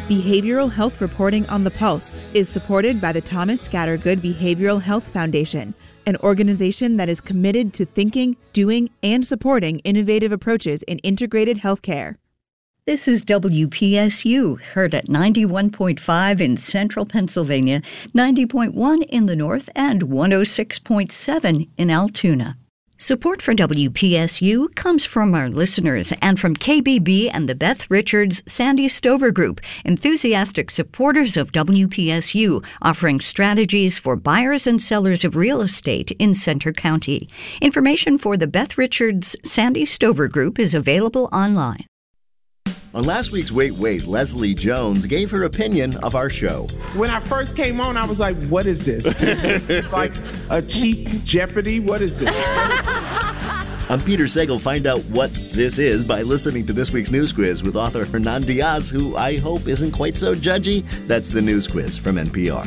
Behavioral Health Reporting on the Pulse is supported by the Thomas Scattergood Behavioral Health Foundation, an organization that is committed to thinking, doing, and supporting innovative approaches in integrated healthcare. This is WPSU, heard at 91.5 in central Pennsylvania, 90.1 in the north, and 106.7 in Altoona. Support for WPSU comes from our listeners and from KBB and the Beth Richards Sandy Stover Group, enthusiastic supporters of WPSU, offering strategies for buyers and sellers of real estate in Centre County. Information for the Beth Richards Sandy Stover Group is available online. On last week's Wait, Leslie Jones gave her opinion of our show. When I first came on, I was like, what is this? It's like a cheap Jeopardy? What is this? I'm Peter Sagal. Find out what this is by listening to this week's News Quiz with author Hernan Diaz, who I hope isn't quite so judgy. That's the News Quiz from NPR.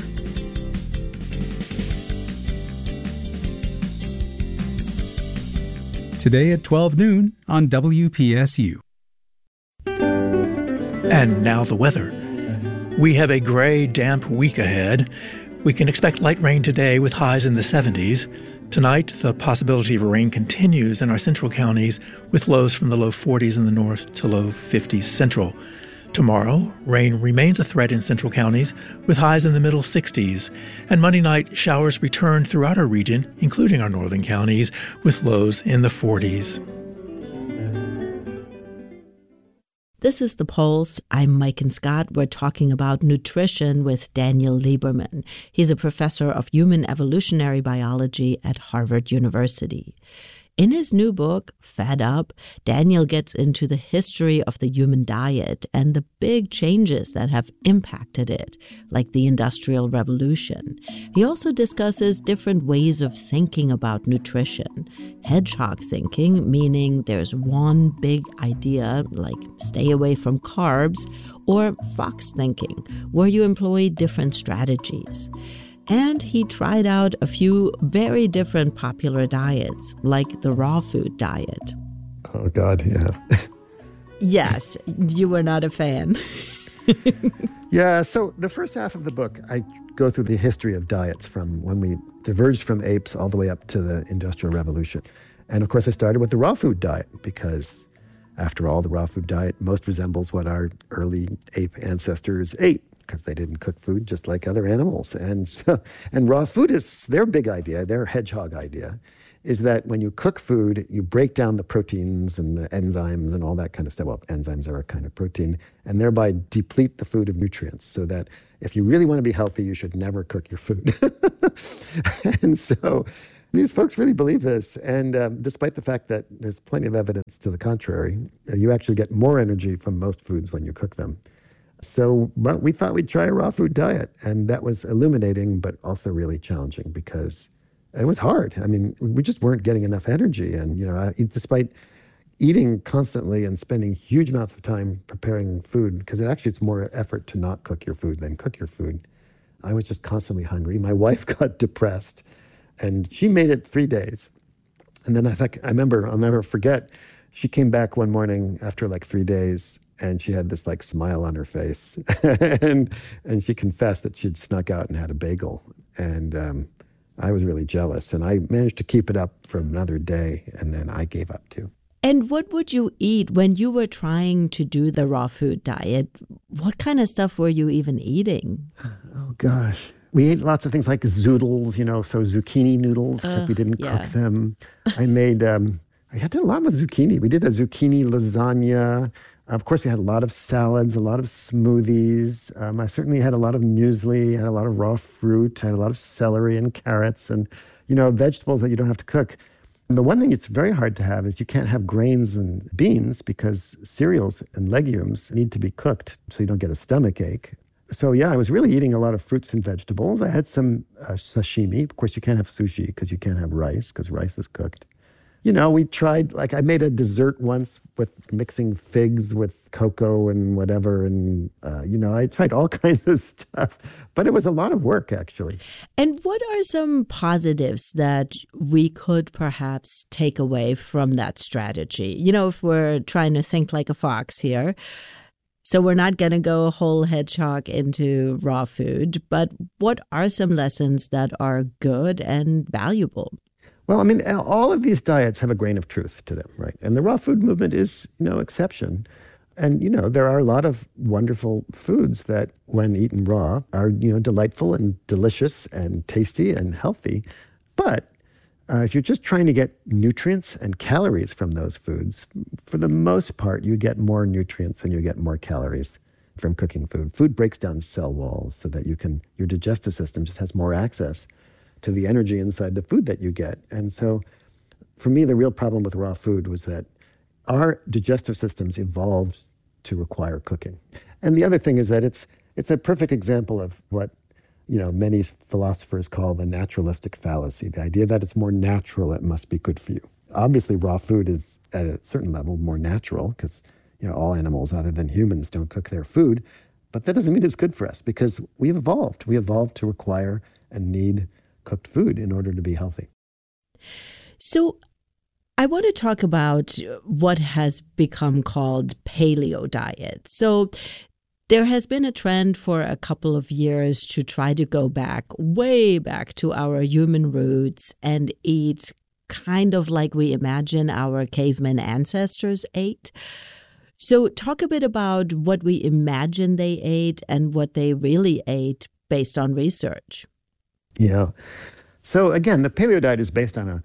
Today at 12 noon on WPSU. And now the weather. We have a gray, damp week ahead. We can expect light rain today with highs in the 70s. Tonight, the possibility of rain continues in our central counties with lows from the low 40s in the north to low 50s central. Tomorrow, rain remains a threat in central counties with highs in the middle 60s. And Monday night, showers return throughout our region, including our northern counties, with lows in the 40s. This is The Pulse. I'm Mike and Scott. We're talking about nutrition with Daniel Lieberman. He's a professor of human evolutionary biology at Harvard University. In his new book, Fed Up, Daniel gets into the history of the human diet and the big changes that have impacted it, like the Industrial Revolution. He also discusses different ways of thinking about nutrition. Hedgehog thinking, meaning there's one big idea, like stay away from carbs, or fox thinking, where you employ different strategies. And he tried out a few very different popular diets, like the raw food diet. Oh, God, yeah. Yes, you were not a fan. Yeah, so the first half of the book, I go through the history of diets from when we diverged from apes all the way up to the Industrial Revolution. And, of course, I started with the raw food diet because, after all, the raw food diet most resembles what our early ape ancestors ate, because they didn't cook food just like other animals. And raw food is their big idea, their hedgehog idea, is that when you cook food, you break down the proteins and the enzymes and all that kind of stuff. Well, enzymes are a kind of protein, and thereby deplete the food of nutrients, so that if you really want to be healthy, you should never cook your food. And so these folks really believe this. And despite the fact that there's plenty of evidence to the contrary, you actually get more energy from most foods when you cook them. So we thought we'd try a raw food diet, and that was illuminating, but also really challenging because it was hard. I mean, we just weren't getting enough energy. And, despite eating constantly and spending huge amounts of time preparing food, because it's more effort to not cook your food than cook your food, I was just constantly hungry. My wife got depressed, and she made it 3 days. And then I remember, I'll never forget, she came back one morning after 3 days, and she had this smile on her face. and she confessed that she'd snuck out and had a bagel. And I was really jealous. And I managed to keep it up for another day, and then I gave up too. And what would you eat when you were trying to do the raw food diet? What kind of stuff were you even eating? Oh, gosh. We ate lots of things like zoodles, so zucchini noodles, except we didn't cook them. I made, I had to do a lot with zucchini. We did a zucchini lasagna. Of course, we had a lot of salads, a lot of smoothies. I certainly had a lot of muesli, had a lot of raw fruit, had a lot of celery and carrots and, vegetables that you don't have to cook. And the one thing it's very hard to have is you can't have grains and beans because cereals and legumes need to be cooked so you don't get a stomach ache. So, I was really eating a lot of fruits and vegetables. I had some sashimi. Of course, you can't have sushi because you can't have rice because rice is cooked. We tried, I made a dessert once with mixing figs with cocoa and whatever. And, I tried all kinds of stuff. But it was a lot of work, actually. And what are some positives that we could perhaps take away from that strategy? If we're trying to think like a fox here, So we're not going to go whole hedgehog into raw food, but what are some lessons that are good and valuable? Well, I mean, all of these diets have a grain of truth to them, right? And the raw food movement is no exception. And, there are a lot of wonderful foods that, when eaten raw, are, delightful and delicious and tasty and healthy. But if you're just trying to get nutrients and calories from those foods, for the most part, you get more nutrients and you get more calories from cooking food. Food breaks down cell walls so that your digestive system just has more access to the energy inside the food that you get. And so for me, the real problem with raw food was that our digestive systems evolved to require cooking. And the other thing is that it's a perfect example of what many philosophers call the naturalistic fallacy, the idea that it's more natural, it must be good for you. Obviously, raw food is at a certain level more natural because, all animals other than humans don't cook their food. But that doesn't mean it's good for us because we've evolved. We evolved to require and need cooked food in order to be healthy. So I want to talk about what has become called paleo diet. So there has been a trend for a couple of years to try to go way back to our human roots and eat kind of like we imagine our caveman ancestors ate. So talk a bit about what we imagine they ate and what they really ate based on research. Yeah. So again, the paleo diet is based on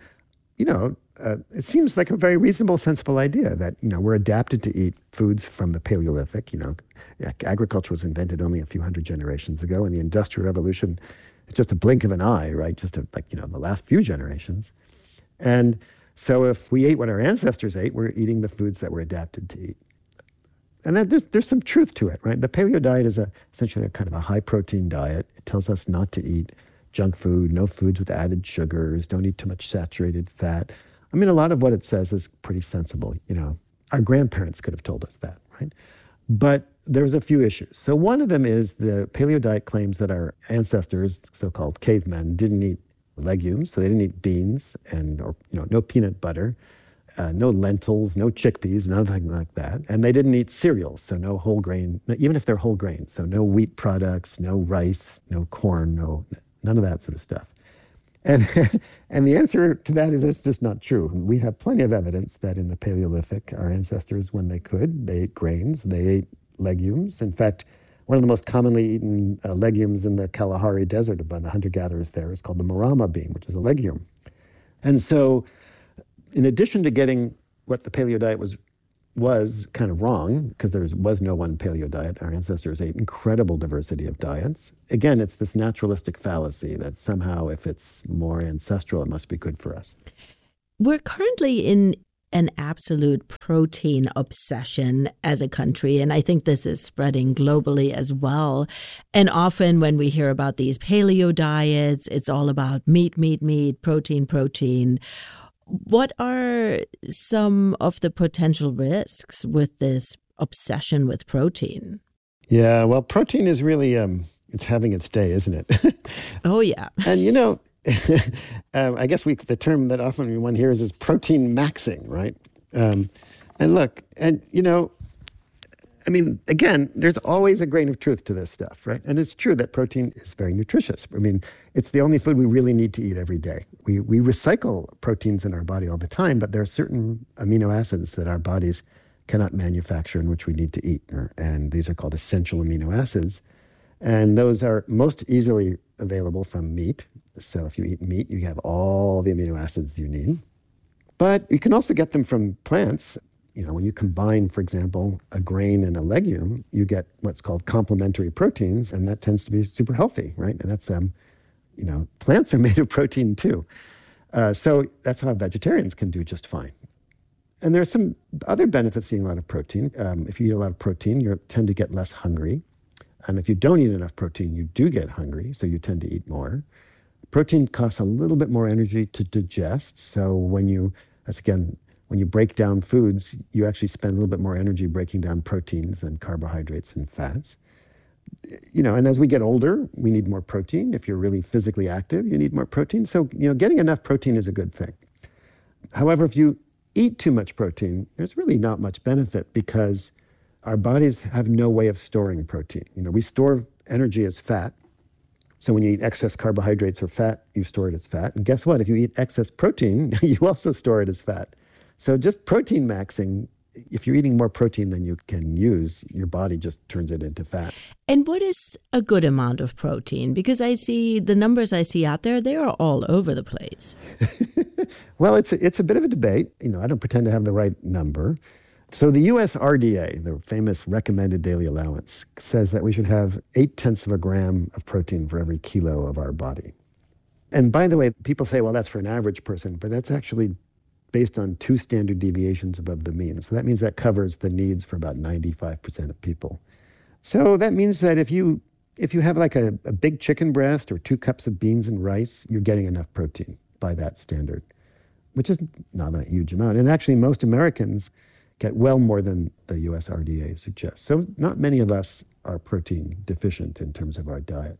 it seems like a very reasonable, sensible idea that, we're adapted to eat foods from the Paleolithic. Agriculture was invented only a few hundred generations ago, and the Industrial Revolution is just a blink of an eye, right? Just the last few generations. And so if we ate what our ancestors ate, we're eating the foods that we're adapted to eat. And then there's some truth to it, right? The paleo diet is essentially a kind of a high-protein diet. It tells us not to eat junk food, no foods with added sugars, don't eat too much saturated fat. I mean, a lot of what it says is pretty sensible. Our grandparents could have told us that, right? But there's a few issues. So one of them is the paleo diet claims that our ancestors, so-called cavemen, didn't eat legumes, so they didn't eat beans or no peanut butter, no lentils, no chickpeas, nothing like that. And they didn't eat cereals, so no whole grain, even if they're whole grain. So no wheat products, no rice, no corn, none of that sort of stuff. And the answer to that is it's just not true. We have plenty of evidence that in the Paleolithic, our ancestors, when they could, they ate grains, they ate legumes. In fact, one of the most commonly eaten legumes in the Kalahari Desert by the hunter-gatherers there is called the marama bean, which is a legume. And so in addition to getting what the paleo diet was kind of wrong, because there was no one paleo diet. Our ancestors ate incredible diversity of diets. Again, it's this naturalistic fallacy that somehow if it's more ancestral, it must be good for us. We're currently in an absolute protein obsession as a country, and I think this is spreading globally as well. And often when we hear about these paleo diets, it's all about meat, protein. What are some of the potential risks with this obsession with protein? Yeah, well, protein is really, it's having its day, isn't it? Oh, yeah. And, I guess the term that often one hears is protein maxing, right? And look, again, there's always a grain of truth to this stuff, right? And it's true that protein is very nutritious. It's the only food we really need to eat every day. We recycle proteins in our body all the time, but there are certain amino acids that our bodies cannot manufacture and which we need to eat. And these are called essential amino acids. And those are most easily available from meat. So if you eat meat, you have all the amino acids you need. But you can also get them from plants. When you combine, for example, a grain and a legume, you get what's called complementary proteins, and that tends to be super healthy, right? And that's, plants are made of protein too. So that's how vegetarians can do just fine. And there's some other benefits to eating a lot of protein. If you eat a lot of protein, you tend to get less hungry. And if you don't eat enough protein, you do get hungry, so you tend to eat more. Protein costs a little bit more energy to digest. So when you break down foods, you actually spend a little bit more energy breaking down proteins than carbohydrates and fats. And as we get older, we need more protein. If you're really physically active, you need more protein. So, getting enough protein is a good thing. However, if you eat too much protein, there's really not much benefit because our bodies have no way of storing protein. We store energy as fat. So when you eat excess carbohydrates or fat, you store it as fat. And guess what? If you eat excess protein, you also store it as fat. So just protein maxing, if you're eating more protein than you can use, your body just turns it into fat. And what is a good amount of protein? Because I see the numbers I see out there, they are all over the place. Well, it's a bit of a debate. I don't pretend to have the right number. So the US RDA, the famous recommended daily allowance, says that we should have 0.8 of a gram of protein for every kilo of our body. And by the way, people say, well, that's for an average person, but that's actually based on 2 standard deviations above the mean. So that means that covers the needs for about 95% of people. So that means that if you have like a big chicken breast or 2 cups of beans and rice, you're getting enough protein by that standard, which is not a huge amount. And actually, most Americans get well more than the US RDA suggests. So not many of us are protein deficient in terms of our diet.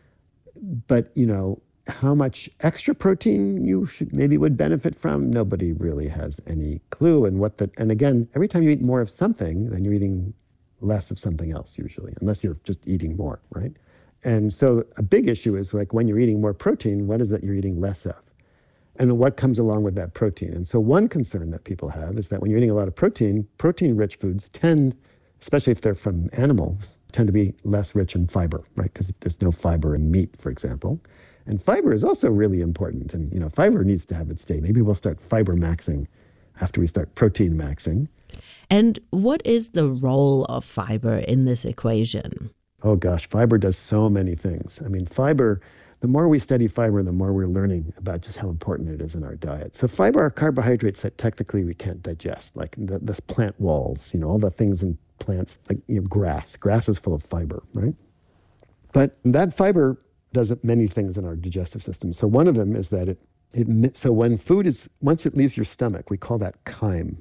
But, how much extra protein you would benefit from, nobody really has any clue. And again, every time you eat more of something, then you're eating less of something else usually, unless you're just eating more, right? And so a big issue is like when you're eating more protein, what is that you're eating less of? And what comes along with that protein? And so one concern that people have is that when you're eating a lot of protein-rich foods tend, especially if they're from animals, tend to be less rich in fiber, right? Because there's no fiber in meat, for example. And fiber is also really important. And, fiber needs to have its day. Maybe we'll start fiber maxing after we start protein maxing. And what is the role of fiber in this equation? Oh, gosh, fiber does so many things. Fiber, the more we study fiber, the more we're learning about just how important it is in our diet. So fiber are carbohydrates that technically we can't digest, like the plant walls, all the things in plants, like grass. Grass is full of fiber, right? But that fiber does many things in our digestive system. So one of them is that so when once it leaves your stomach, we call that chyme,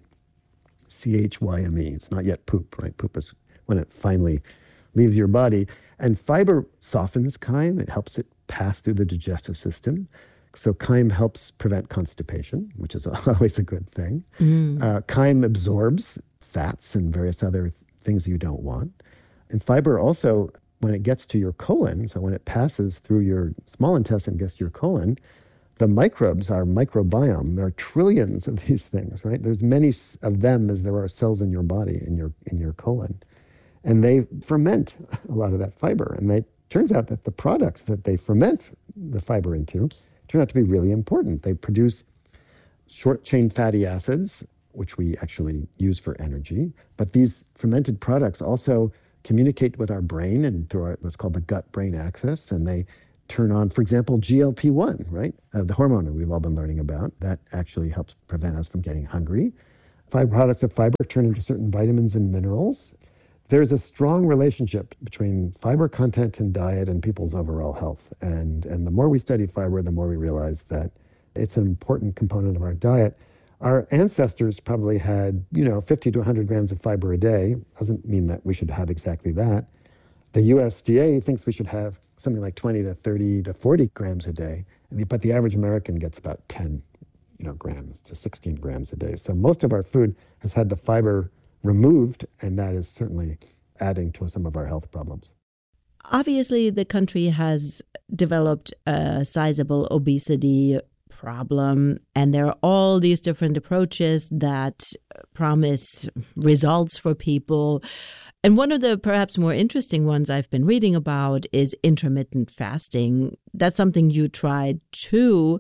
C-H-Y-M-E. It's not yet poop, right? Poop is when it finally leaves your body. And fiber softens chyme. It helps it pass through the digestive system. So chyme helps prevent constipation, which is always a good thing. Chyme absorbs fats and various other things you don't want. And fiber also, when it gets to your colon, so when it passes through your small intestine and gets to your colon, the microbes, our microbiome, there are trillions of these things, right? There's many of them as there are cells in your body, in your colon. And they ferment a lot of that fiber. And it turns out that the products that they ferment the fiber into turn out to be really important. They produce short-chain fatty acids, which we actually use for energy. But these fermented products also communicate with our brain and through what's called the gut-brain axis, and they turn on, for example, GLP-1, right? The hormone that we've all been learning about. That actually helps prevent us from getting hungry. Products of fiber turn into certain vitamins and minerals. There's a strong relationship between fiber content in diet and people's overall health. And the more we study fiber, the more we realize that it's an important component of our diet. Our ancestors probably had, 50 to 100 grams of fiber a day. Doesn't mean that we should have exactly that. The USDA thinks we should have something like 20 to 30 to 40 grams a day. But the average American gets about 10 grams to 16 grams a day. So most of our food has had the fiber removed, and that is certainly adding to some of our health problems. Obviously, the country has developed a sizable obesity problem, and there are all these different approaches that promise results for people. And one of the perhaps more interesting ones I've been reading about is intermittent fasting. That's something you tried too.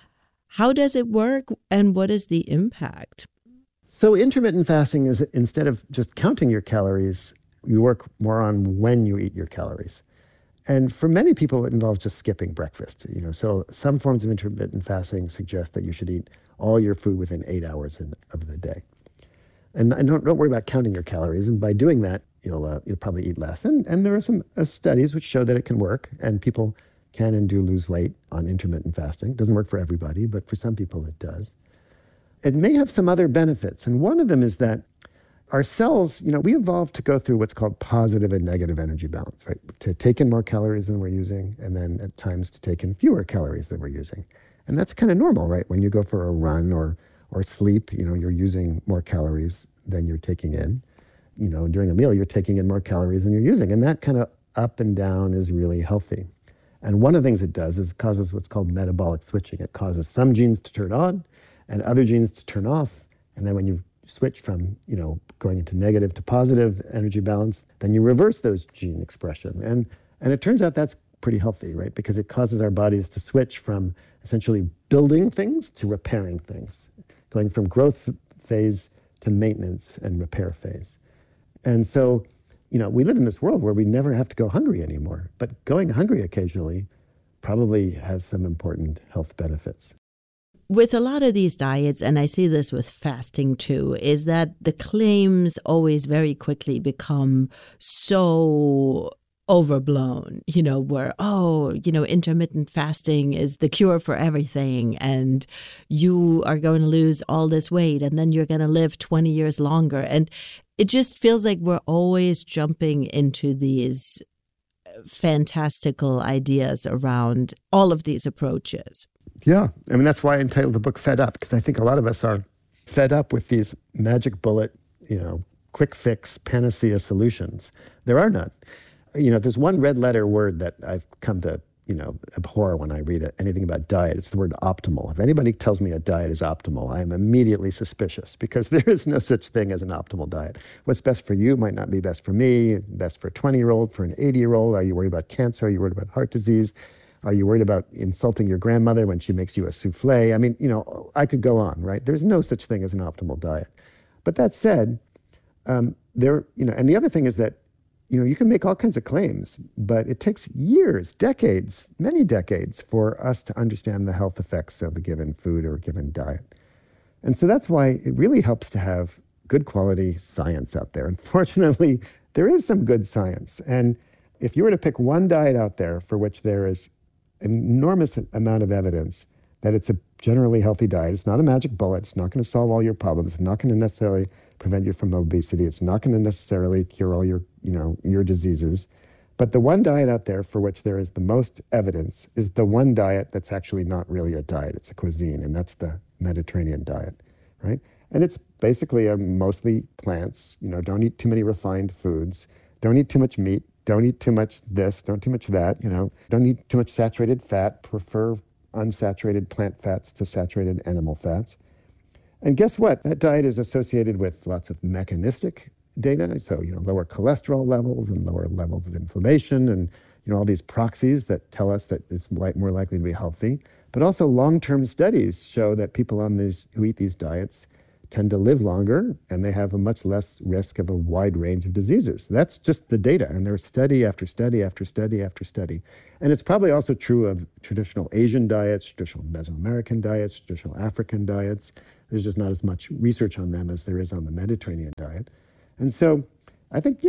How does it work, and what is the impact? So intermittent fasting is, instead of just counting your calories, you work more on when you eat your calories. And for many people, it involves just skipping breakfast. So some forms of intermittent fasting suggest that you should eat all your food within 8 hours of the day. And don't worry about counting your calories. And by doing that, you'll probably eat less. And there are some studies which show that it can work, and people can and do lose weight on intermittent fasting. It doesn't work for everybody, but for some people it does. It may have some other benefits. And one of them is that our cells, we evolved to go through what's called positive and negative energy balance, right? To take in more calories than we're using, and then at times to take in fewer calories than we're using. And that's kind of normal, right? When you go for a run or sleep, you're using more calories than you're taking in. during a meal, you're taking in more calories than you're using. And that kind of up and down is really healthy. And one of the things it does is it causes what's called metabolic switching. It causes some genes to turn on and other genes to turn off. And then when you switch from, going into negative to positive energy balance, then you reverse those gene expression. And it turns out that's pretty healthy, right? Because it causes our bodies to switch from essentially building things to repairing things, going from growth phase to maintenance and repair phase. And so, we live in this world where we never have to go hungry anymore, but going hungry occasionally probably has some important health benefits. With a lot of these diets, and I see this with fasting too, is that the claims always very quickly become so overblown, where, intermittent fasting is the cure for everything, and you are going to lose all this weight, and then you're going to live 20 years longer. And it just feels like we're always jumping into these fantastical ideas around all of these approaches. Yeah. That's why I entitled the book Fed Up, because I think a lot of us are fed up with these magic bullet, quick fix panacea solutions. There are none. There's one red letter word that I've come to, abhor when I read anything about diet. It's the word optimal. If anybody tells me a diet is optimal, I am immediately suspicious, because there is no such thing as an optimal diet. What's best for you might not be best for me, best for a 20-year-old, for an 80-year-old. Are you worried about cancer? Are you worried about heart disease? Are you worried about insulting your grandmother when she makes you a souffle? I could go on, right? There's no such thing as an optimal diet. But that said, and the other thing is that, you can make all kinds of claims, but it takes years, decades, many decades for us to understand the health effects of a given food or a given diet. And so that's why it really helps to have good quality science out there. Unfortunately, there is some good science. And if you were to pick one diet out there for which there is an enormous amount of evidence that it's a generally healthy diet, it's not a magic bullet, it's not going to solve all your problems, it's not going to necessarily prevent you from obesity, it's not going to necessarily cure all your diseases. But the one diet out there for which there is the most evidence is the one diet that's actually not really a diet, it's a cuisine, and that's the Mediterranean diet, right? And it's basically mostly plants, don't eat too many refined foods, don't eat too much meat, don't eat too much this, don't too much that, don't eat too much saturated fat, prefer unsaturated plant fats to saturated animal fats. And guess what? That diet is associated with lots of mechanistic data, so lower cholesterol levels and lower levels of inflammation, and all these proxies that tell us that it's more likely to be healthy. But also long-term studies show that people who eat these diets tend to live longer, and they have a much less risk of a wide range of diseases. That's just the data, and there's study after study after study after study. And it's probably also true of traditional Asian diets, traditional Mesoamerican diets, traditional African diets. There's just not as much research on them as there is on the Mediterranean diet. And so I think,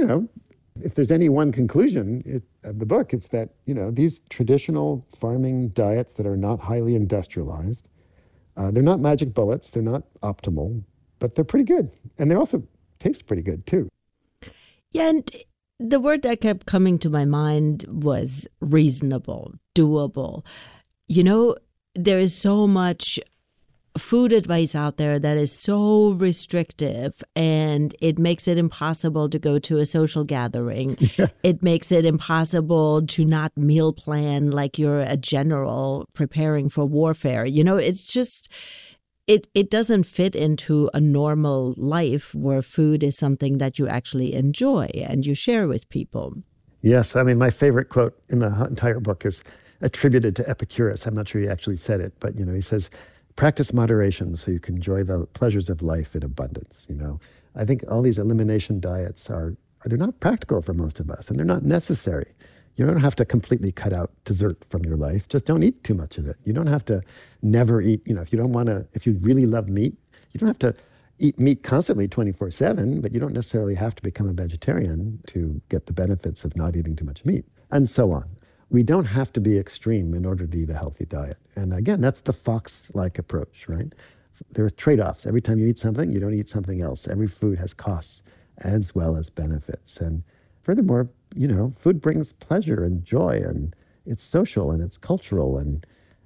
if there's any one conclusion of the book, it's that, these traditional farming diets that are not highly industrialized, they're not magic bullets, they're not optimal, but they're pretty good. And they also taste pretty good, too. Yeah, and the word that kept coming to my mind was reasonable, doable. There is so much food advice out there that is so restrictive, and it makes it impossible to go to a social gathering. Yeah. It makes it impossible to not meal plan like you're a general preparing for warfare. It's just, it doesn't fit into a normal life where food is something that you actually enjoy and you share with people. Yes. My favorite quote in the entire book is attributed to Epicurus. I'm not sure he actually said it, but, he says, "Practice moderation so you can enjoy the pleasures of life in abundance." I think all these elimination diets they're not practical for most of us, and they're not necessary. You don't have to completely cut out dessert from your life. Just don't eat too much of it. You don't have to never eat, if you really love meat, you don't have to eat meat constantly 24/7, but you don't necessarily have to become a vegetarian to get the benefits of not eating too much meat, and so on. We don't have to be extreme in order to eat a healthy diet. And again, that's the Fox-like approach, right? There are trade-offs. Every time you eat something, you don't eat something else. Every food has costs as well as benefits. And furthermore, food brings pleasure and joy, and it's social and it's cultural, and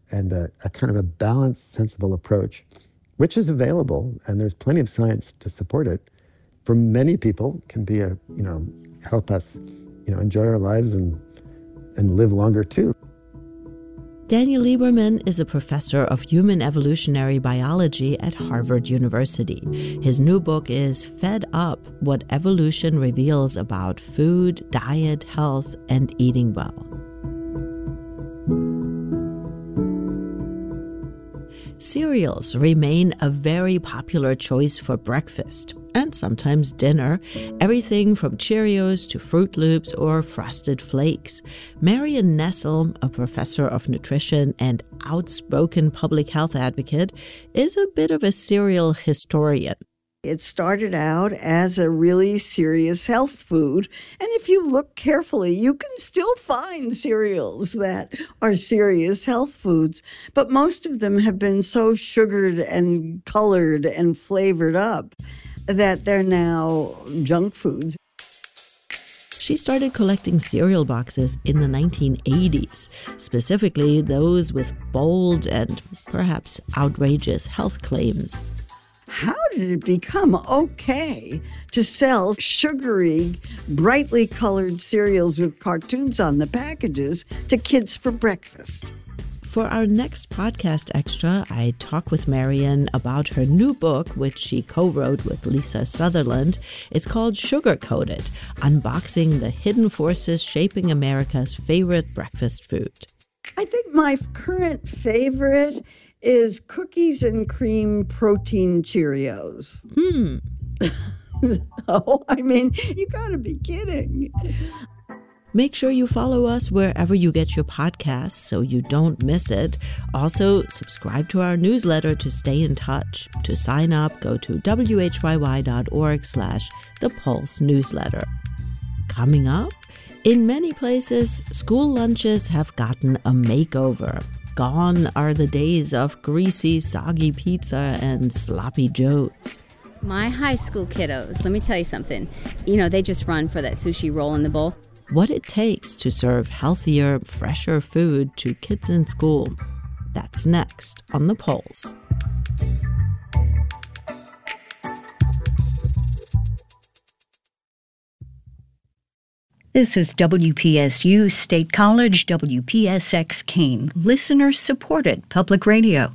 a kind of a balanced, sensible approach, which is available, and there's plenty of science to support it, for many people can be help us, enjoy our lives and live longer too. Daniel Lieberman is a professor of human evolutionary biology at Harvard University. His new book is Fed Up: What Evolution Reveals About Food, Diet, Health, and Eating Well. Cereals remain a very popular choice for breakfast and sometimes dinner, everything from Cheerios to Fruit Loops or Frosted Flakes. Marion Nestle, a professor of nutrition and outspoken public health advocate, is a bit of a cereal historian. It started out as a really serious health food, and if you look carefully, you can still find cereals that are serious health foods, but most of them have been so sugared and colored and flavored up that they're now junk foods. She started collecting cereal boxes in the 1980s, specifically those with bold and perhaps outrageous health claims. How did it become okay to sell sugary, brightly colored cereals with cartoons on the packages to kids for breakfast? For our next podcast extra, I talk with Marion about her new book, which she co-wrote with Lisa Sutherland. It's called Sugar Coated: Unboxing the Hidden Forces Shaping America's Favorite Breakfast Food. I think my current favorite is cookies and cream protein Cheerios. Oh, I mean, you gotta be kidding. Make sure you follow us wherever you get your podcasts so you don't miss it. Also, subscribe to our newsletter to stay in touch. To sign up, go to whyy.org/The Pulse newsletter. Coming up, in many places, school lunches have gotten a makeover. Gone are the days of greasy, soggy pizza and sloppy joes. My high school kiddos, let me tell you something. They just run for that sushi roll in the bowl. What it takes to serve healthier, fresher food to kids in school. That's next on The Pulse. This is WPSU State College, WPSX Keene, listener-supported public radio.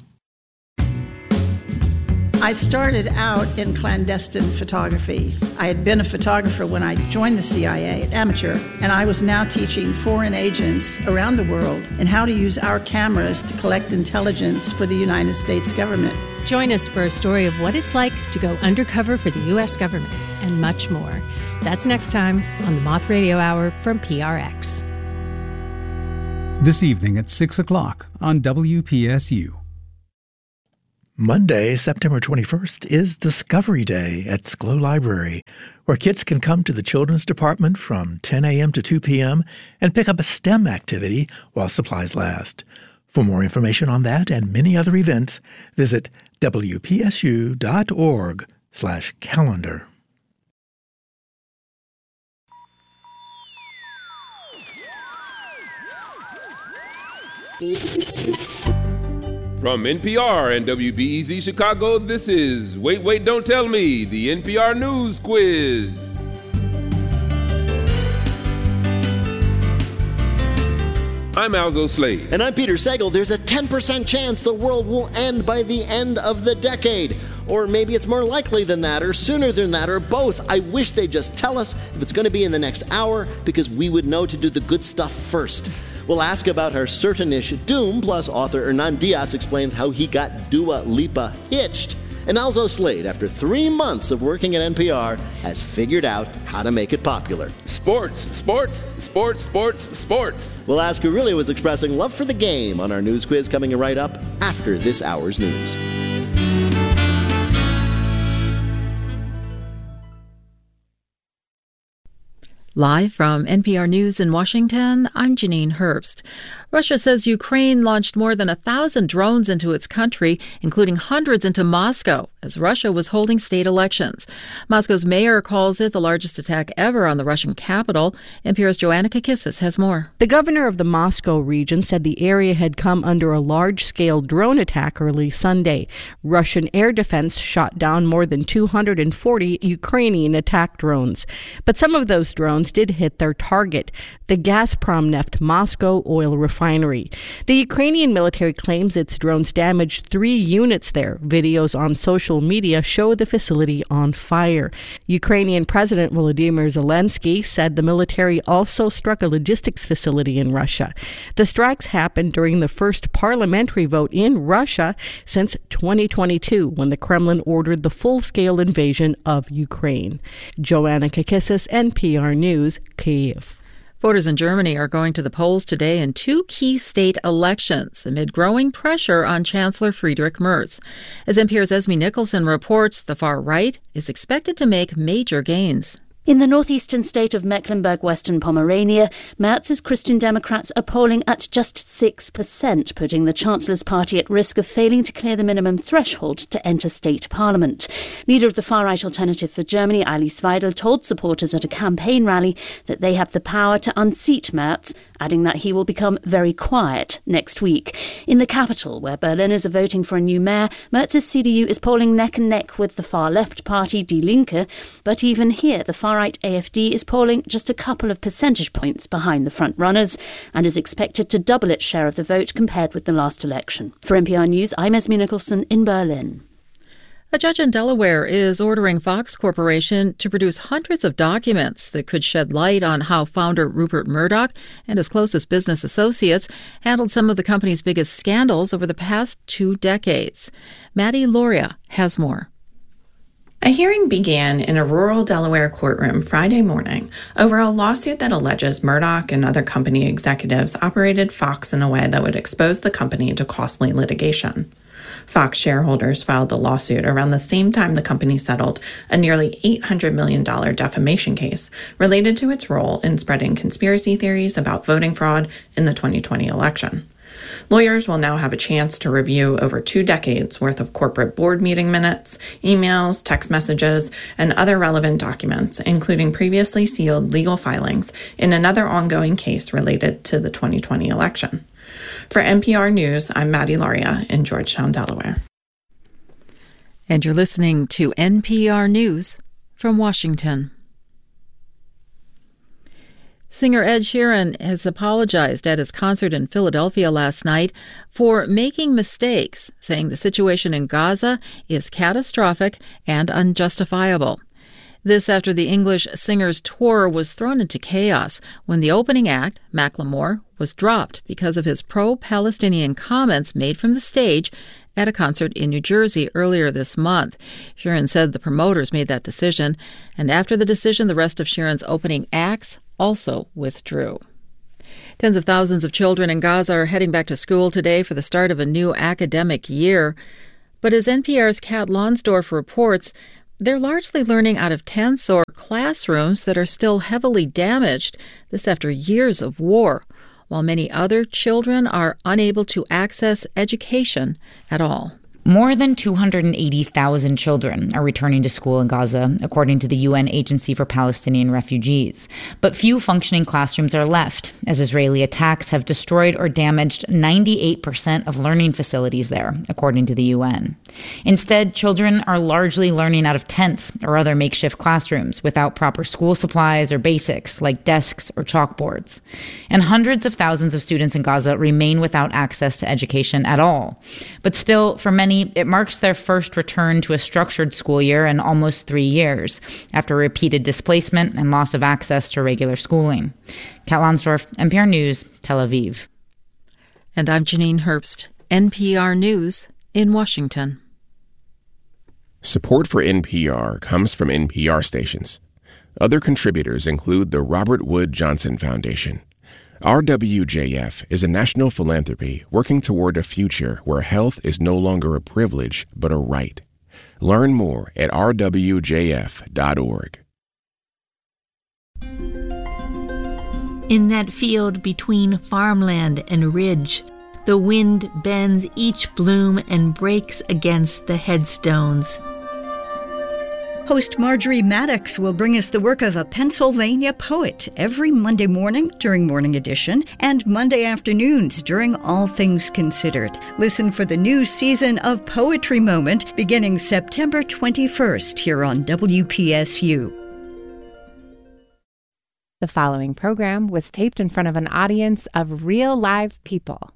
I started out in clandestine photography. I had been a photographer when I joined the CIA, amateur, and I was now teaching foreign agents around the world in how to use our cameras to collect intelligence for the United States government. Join us for a story of what it's like to go undercover for the U.S. government and much more. That's next time on the Moth Radio Hour from PRX. This evening at 6 o'clock on WPSU. Monday, September 21st, is Discovery Day at SCLO Library, where kids can come to the Children's Department from 10 a.m. to 2 p.m. and pick up a STEM activity while supplies last. For more information on that and many other events, visit wpsu.org/calendar. From NPR and WBEZ Chicago, this is Wait, Wait, Don't Tell Me, the NPR News Quiz. I'm Alzo Slade. And I'm Peter Sagal. There's a 10% chance the world will end by the end of the decade. Or maybe it's more likely than that, or sooner than that, or both. I wish they'd just tell us if it's going to be in the next hour, because we would know to do the good stuff first. We'll ask about her certain-ish doom, plus author Hernan Diaz explains how he got Dua Lipa hitched. And Alzo Slade, after 3 months of working at NPR, has figured out how to make it popular. Sports. We'll ask who really was expressing love for the game on our news quiz coming right up after this hour's news. Live from NPR News in Washington, I'm Janine Herbst. Russia says Ukraine launched more than 1,000 drones into its country, including hundreds into Moscow, as Russia was holding state elections. Moscow's mayor calls it the largest attack ever on the Russian capital. NPR's Joanna Kakissis has more. The governor of the Moscow region said the area had come under a large-scale drone attack early Sunday. Russian air defense shot down more than 240 Ukrainian attack drones. But some of those drones did hit their target, the Gazprom Neft Moscow oil refinery. The Ukrainian military claims its drones damaged 3 units there. Videos on social media show the facility on fire. Ukrainian President Volodymyr Zelensky said the military also struck a logistics facility in Russia. The strikes happened during the first parliamentary vote in Russia since 2022, when the Kremlin ordered the full-scale invasion of Ukraine. Joanna Kakissis, NPR News, Kyiv. Voters in Germany are going to the polls today in 2 key state elections amid growing pressure on Chancellor Friedrich Merz. As NPR's Esme Nicholson reports, the far right is expected to make major gains. In the northeastern state of Mecklenburg-Western Pomerania, Merz's Christian Democrats are polling at just 6%, putting the Chancellor's party at risk of failing to clear the minimum threshold to enter state parliament. Leader of the far-right Alternative for Germany, Alice Weidel, told supporters at a campaign rally that they have the power to unseat Merz, adding that he will become very quiet next week. In the capital, where Berliners are voting for a new mayor, Merz's CDU is polling neck and neck with the far-left party Die Linke, but even here, the far-right AfD is polling just a couple of percentage points behind the front-runners and is expected to double its share of the vote compared with the last election. For NPR News, I'm Esme Nicholson in Berlin. A judge in Delaware is ordering Fox Corporation to produce hundreds of documents that could shed light on how founder Rupert Murdoch and his closest business associates handled some of the company's biggest scandals over the past 2 decades. Maddie Loria has more. A hearing began in a rural Delaware courtroom Friday morning over a lawsuit that alleges Murdoch and other company executives operated Fox in a way that would expose the company to costly litigation. Fox shareholders filed the lawsuit around the same time the company settled a nearly $800 million defamation case related to its role in spreading conspiracy theories about voting fraud in the 2020 election. Lawyers will now have a chance to review over 2 decades worth of corporate board meeting minutes, emails, text messages, and other relevant documents, including previously sealed legal filings in another ongoing case related to the 2020 election. For NPR News, I'm Maddie Laria in Georgetown, Delaware. And you're listening to NPR News from Washington. Singer Ed Sheeran has apologized at his concert in Philadelphia last night for making mistakes, saying the situation in Gaza is catastrophic and unjustifiable. This after the English singer's tour was thrown into chaos when the opening act, Macklemore, was dropped because of his pro-Palestinian comments made from the stage at a concert in New Jersey earlier this month. Sheeran said the promoters made that decision, and after the decision, the rest of Sheeran's opening acts also withdrew. Tens of thousands of children in Gaza are heading back to school today for the start of a new academic year. But as NPR's Kat Lonsdorf reports, they're largely learning out of tents or classrooms that are still heavily damaged, this after years of war, while many other children are unable to access education at all. More than 280,000 children are returning to school in Gaza, according to the UN Agency for Palestinian Refugees. But few functioning classrooms are left, as Israeli attacks have destroyed or damaged 98% of learning facilities there, according to the UN. Instead, children are largely learning out of tents or other makeshift classrooms without proper school supplies or basics like desks or chalkboards. And hundreds of thousands of students in Gaza remain without access to education at all. But still, for many, it marks their first return to a structured school year in almost 3 years, after repeated displacement and loss of access to regular schooling. Kat Lonsdorf, NPR News, Tel Aviv. And I'm Janine Herbst, NPR News in Washington. Support for NPR comes from NPR stations. Other contributors include the Robert Wood Johnson Foundation. RWJF is a national philanthropy working toward a future where health is no longer a privilege, but a right. Learn more at rwjf.org. In that field between farmland and ridge, the wind bends each bloom and breaks against the headstones. Host Marjorie Maddox will bring us the work of a Pennsylvania poet every Monday morning during Morning Edition and Monday afternoons during All Things Considered. Listen for the new season of Poetry Moment beginning September 21st here on WPSU. The following program was taped in front of an audience of real live people.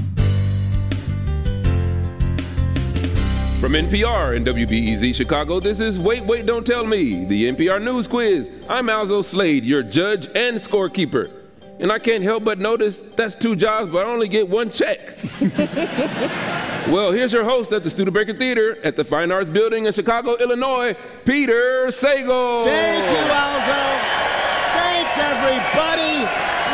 From NPR and WBEZ Chicago, this is Wait, Wait, Don't Tell Me, the NPR News Quiz. I'm Alzo Slade, your judge and scorekeeper. And I can't help but notice that's 2 jobs, but I only get 1 check. Well, here's your host at the Studebaker Theater at the Fine Arts Building in Chicago, Illinois, Peter Sagal. Thank you, Alzo. Thanks, everybody.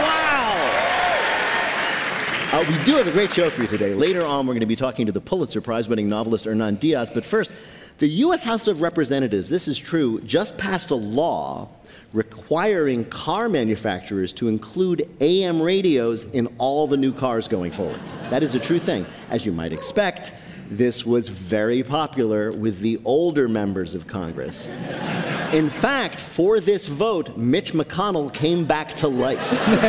We do have a great show for you today. Later on, we're going to be talking to the Pulitzer Prize-winning novelist Hernan Diaz. But first, the U.S. House of Representatives, this is true, just passed a law requiring car manufacturers to include AM radios in all the new cars going forward. That is a true thing. As you might expect, this was very popular with the older members of Congress. In fact, for this vote, Mitch McConnell came back to life.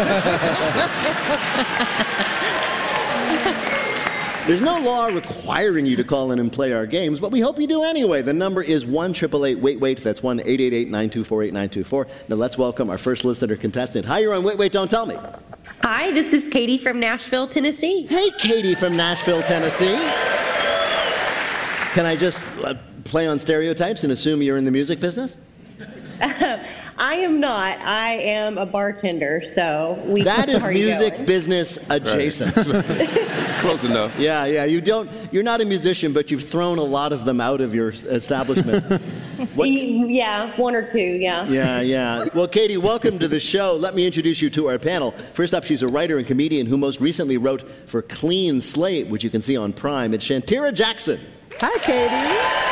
There's no law requiring you to call in and play our games, but we hope you do anyway. The number is 1-888-WAIT-WAIT. That's 1-888-924-8924. Now let's welcome our first listener contestant. Hi, you're on Wait, Wait, Don't Tell Me. Hi, this is Katie from Nashville, Tennessee. Hey, Katie from Nashville, Tennessee. Can I just play on stereotypes and assume you're in the music business? I am not. I am a bartender, so we That is music going. Business adjacent. Right. Close enough. Yeah. You're not a musician, but you've thrown a lot of them out of your establishment. Yeah, 1 or 2, yeah. Yeah. Well, Katie, welcome to the show. Let me introduce you to our panel. First up, she's a writer and comedian who most recently wrote for Clean Slate, which you can see on Prime. It's Shantira Jackson. Hi, Katie.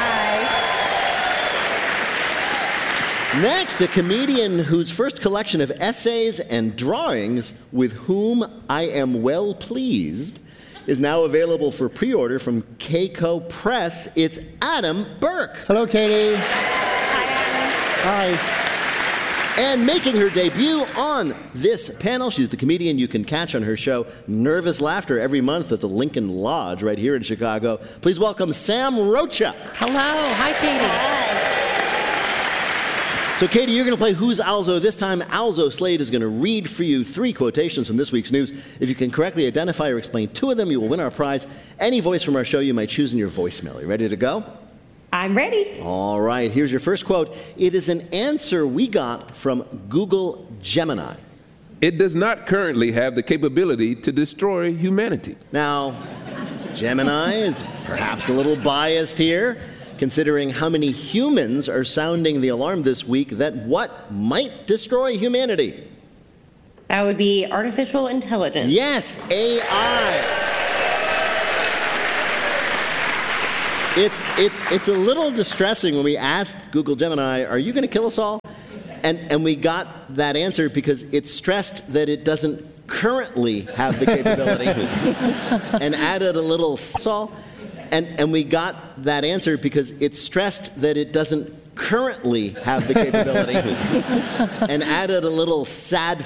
Next, a comedian whose first collection of essays and drawings, With Whom I Am Well Pleased, is now available for pre-order from Keiko Press. It's Adam Burke. Hello, Katie. Hi. And making her debut on this panel, she's the comedian you can catch on her show Nervous Laughter every month at the Lincoln Lodge right here in Chicago. Please welcome Sam Rocha. Hello. Hi, Katie. Hi. So, Katie, you're going to play Who's Alzo? This time, Alzo Slade is going to read for you 3 quotations from this week's news. If you can correctly identify or explain 2 of them, you will win our prize. Any voice from our show you might choose in your voicemail. You ready to go? I'm ready. All right, here's your first quote. It is an answer we got from Google Gemini. It does not currently have the capability to destroy humanity. Now, Gemini is perhaps a little biased here, considering how many humans are sounding the alarm this week that what might destroy humanity? That would be artificial intelligence. Yes, AI. It's a little distressing when we asked Google Gemini, are you going to kill us all? And we got that answer because it stressed that it doesn't currently have the capability and added a little sol. And we got that answer because it stressed that it doesn't currently have the capability and added a little sad